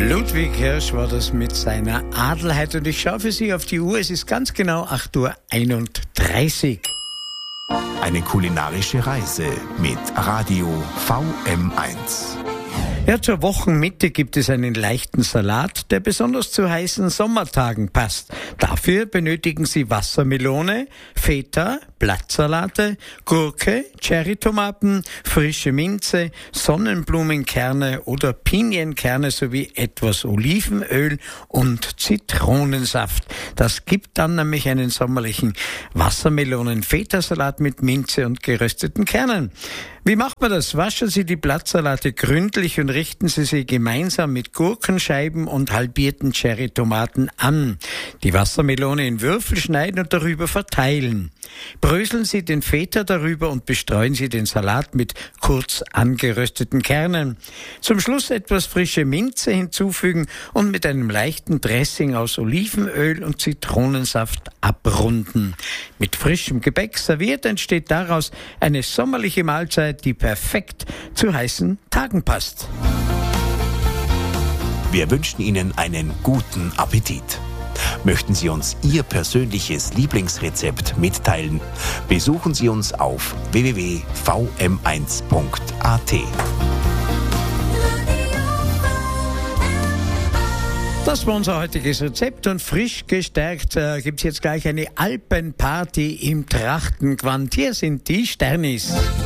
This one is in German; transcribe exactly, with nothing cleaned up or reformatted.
Ludwig Hirsch war das mit seiner Adelheid und ich schaue für Sie auf die Uhr, es ist ganz genau acht Uhr einunddreißig. Eine kulinarische Reise mit Radio V M eins. Ja, zur Wochenmitte gibt es einen leichten Salat, der besonders zu heißen Sommertagen passt. Dafür benötigen Sie Wassermelone, Feta, Blattsalate, Gurke, Cherrytomaten, frische Minze, Sonnenblumenkerne oder Pinienkerne sowie etwas Olivenöl und Zitronensaft. Das gibt dann nämlich einen sommerlichen Wassermelonen-Feta-Salat mit Minze und gerösteten Kernen. Wie macht man das? Waschen Sie die Blattsalate gründlich und richten Sie sie gemeinsam mit Gurkenscheiben und halbierten Cherrytomaten an. Die Wassermelone in Würfel schneiden und darüber verteilen. Bröseln Sie den Feta darüber und bestreuen Sie den Salat mit kurz angerösteten Kernen. Zum Schluss etwas frische Minze hinzufügen und mit einem leichten Dressing aus Olivenöl und Zitronensaft abrunden. Mit frischem Gebäck serviert entsteht daraus eine sommerliche Mahlzeit, die perfekt zu heißen Tagen passt. Wir wünschen Ihnen einen guten Appetit. Möchten Sie uns Ihr persönliches Lieblingsrezept mitteilen? Besuchen Sie uns auf w w w punkt v m eins punkt a t. Das war unser heutiges Rezept und frisch gestärkt äh, gibt es jetzt gleich eine Alpenparty im Trachtengewand. Hier sind die Sternis.